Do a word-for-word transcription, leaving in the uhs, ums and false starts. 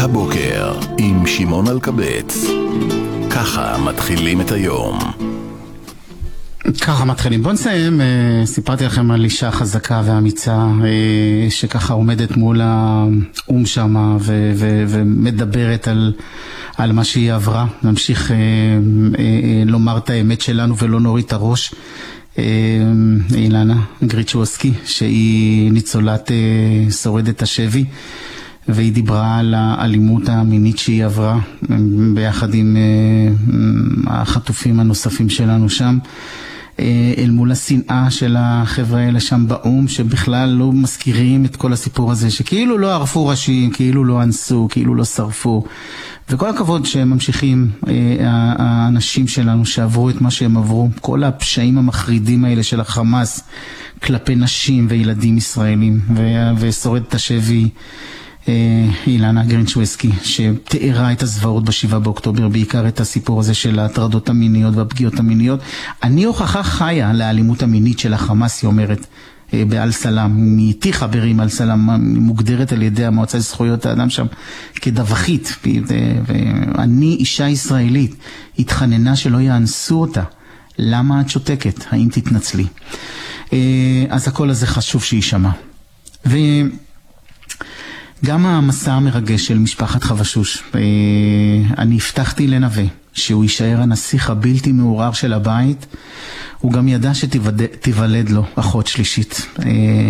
הבוקר עם שמעון אלקבץ. ככה מתחילים את היום. ככה מתחילים. בוא נסיים. סיפרתי לכם על אישה חזקה ואמיצה שככה עומדת מול האום שמה ו- ו- ומדברת על, על מה שהיא עברה. נמשיך לומר את האמת שלנו ולא נוריד את הראש. אילנה גריצ'ובסקי, שהיא ניצולת שורדת השבי, והיא דיברה על האלימות המינית שהיא עברה ביחד עם החטופים הנוספים שלנו שם, אל מול השנאה של החבר'ה האלה שם באום, שבכלל לא מזכירים את כל הסיפור הזה, שכאילו לא ערפו ראשים, כאילו לא אנסו, כאילו לא שרפו. וכל הכבוד שהם ממשיכים, האנשים שלנו שעברו את מה שהם עברו, כל הפשעים המחרידים האלה של החמאס כלפי נשים וילדים ישראלים, ושורדת השבי אילנה גריצ'ובסקי, שתיארה את הזוועות בשבעה באוקטובר, בעיקר את הסיפור הזה של ההטרדות המיניות והפגיעות המיניות. אני הוכחה חיה לאלימות המינית של החמאס, היא אומרת, באל סלאם, מאיתי חברים על סלאם, מוגדרת על ידי המועצה לזכויות האדם שם כדווחית, ואני אישה ישראלית, התחננה שלא יאנסו אותה. למה את שותקת? האם תתנצלי? אז הכל הזה חשוב שישמע. ו... גם המסע המרגש של משפחת חבשוש, אני הבטחתי לנווה שהוא יישאר הנסיך הבלתי מעורר של הבית. הוא גם ידע שתיוולד לו אחות שלישית.